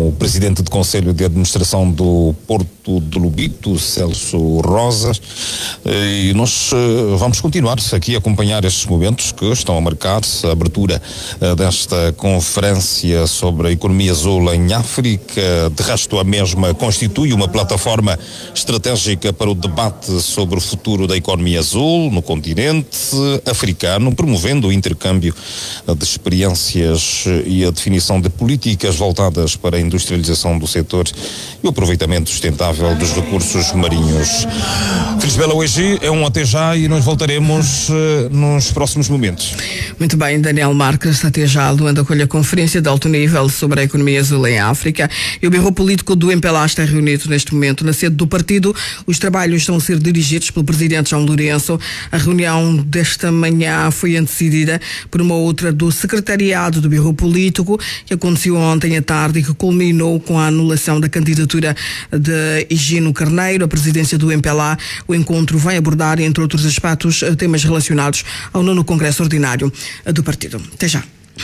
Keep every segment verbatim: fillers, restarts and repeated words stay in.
com o presidente do Conselho de Administração do Porto de Lobito, Celso Rosas, e nós vamos continuar aqui a acompanhar estes momentos que estão a marcar a abertura desta conferência sobre a economia azul em África. De resto, a mesma constitui uma plataforma estratégica para o debate sobre o futuro da economia azul no continente africano, promovendo o intercâmbio de experiências e a definição de políticas voltadas para a industrialização do setor e o aproveitamento sustentável dos recursos marinhos. Felisbela, hoje é um até já e nós voltaremos uh, nos próximos momentos. Muito bem, Daniel Marques, até já. Luanda acolhe a conferência de alto nível sobre a economia azul em África e o Bureau Político do M P L A está reunido neste momento na sede do partido. Os trabalhos estão a ser dirigidos pelo presidente João Lourenço. A reunião desta manhã foi antecedida por uma outra do secretariado do Bureau Político, que aconteceu ontem à tarde e que culminou com a anulação da candidatura de Higino Carneiro à presidência do M P L A. O encontro vai abordar, entre outros aspectos, temas relacionados ao nono Congresso Ordinário do partido. Até já.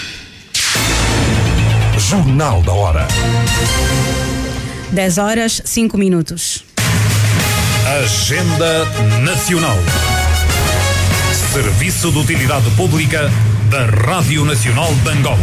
Jornal da Hora. dez horas, cinco minutos. Agenda Nacional. Serviço de Utilidade Pública da Rádio Nacional de Angola.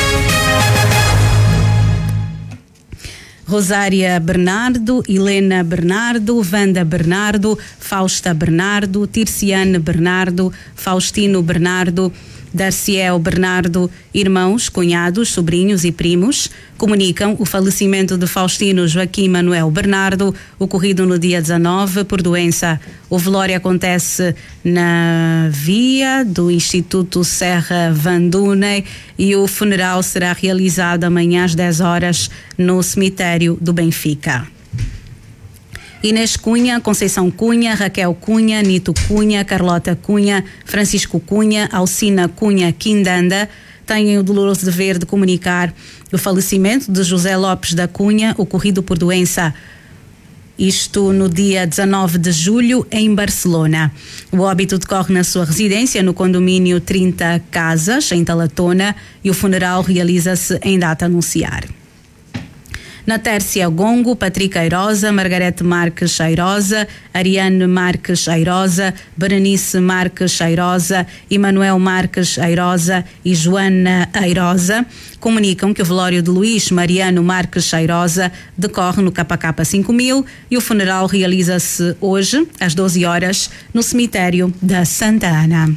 Rosária Bernardo, Helena Bernardo, Wanda Bernardo, Fausta Bernardo, Tirciane Bernardo, Faustino Bernardo, Darciel Bernardo, irmãos, cunhados, sobrinhos e primos, comunicam o falecimento de Faustino Joaquim Manuel Bernardo, ocorrido no dia dezanove por doença. O velório acontece na via do Instituto Serra Vandune e o funeral será realizado amanhã às dez horas no cemitério do Benfica. Inês Cunha, Conceição Cunha, Raquel Cunha, Nito Cunha, Carlota Cunha, Francisco Cunha, Alcina Cunha Quindanda têm o doloroso dever de comunicar o falecimento de José Lopes da Cunha, ocorrido por doença. Isto no dia dezanove de julho, em Barcelona. O óbito decorre na sua residência, no condomínio trinta Casas, em Talatona, e o funeral realiza-se em data a anunciar. Na Tércia Gongo, Patrick Airosa, Margarete Marques Airosa, Ariane Marques Airosa, Berenice Marques Airosa, Emanuel Marques Airosa e Joana Airosa comunicam que o velório de Luís Mariano Marques Airosa decorre no K K cinco mil e o funeral realiza-se hoje, às doze horas, no cemitério da Santa Ana.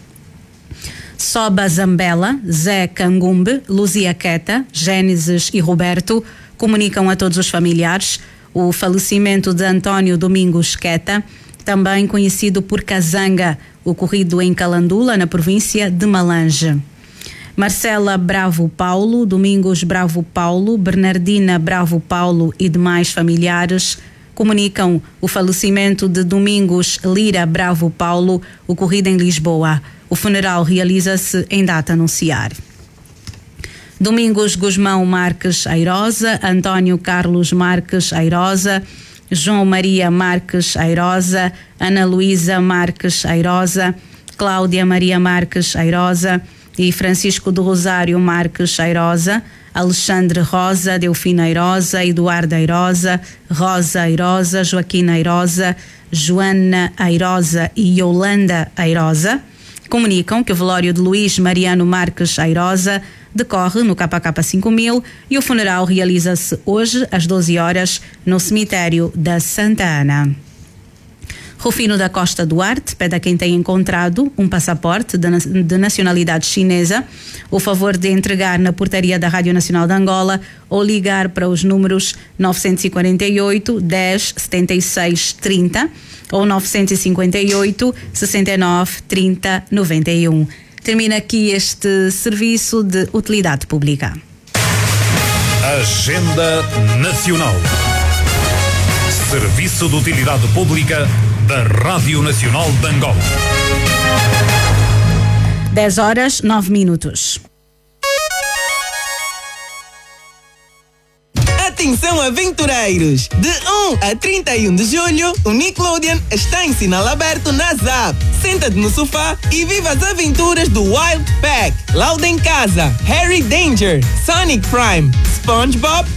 Soba Zambela, Zé Cangumbe, Luzia Queta, Gênesis e Roberto comunicam a todos os familiares o falecimento de António Domingos Queta, também conhecido por Kazanga, ocorrido em Calandula, na província de Malange. Marcela Bravo Paulo, Domingos Bravo Paulo, Bernardina Bravo Paulo e demais familiares comunicam o falecimento de Domingos Lira Bravo Paulo, ocorrido em Lisboa. O funeral realiza-se em data a anunciar. Domingos Guzmão Marques Airosa, António Carlos Marques Airosa, João Maria Marques Airosa, Ana Luísa Marques Airosa, Cláudia Maria Marques Airosa e Francisco do Rosário Marques Airosa, Alexandre Rosa, Delfina Airosa, Eduardo Airosa, Rosa Airosa, Joaquina Airosa, Joana Airosa e Yolanda Airosa comunicam que o velório de Luís Mariano Marques Airosa decorre no K K cinco mil e o funeral realiza-se hoje às doze horas no cemitério da Santa Ana. Rufino da Costa Duarte pede a quem tem encontrado um passaporte de, de nacionalidade chinesa o favor de entregar na portaria da Rádio Nacional de Angola ou ligar para os números novecentos e quarenta e oito, dez, setenta e seis, trinta ou novecentos e cinquenta e oito, sessenta e nove, trinta, noventa e um. Termina aqui este serviço de utilidade pública. Agenda Nacional. Serviço de Utilidade Pública da Rádio Nacional de Angola. dez horas, nove minutos. Atenção, aventureiros! De um a trinta e um de julho, o Nickelodeon está em sinal aberto na Zap. Senta-te no sofá e viva as aventuras do Wild Pack, Loud em Casa, Harry Danger, Sonic Prime, SpongeBob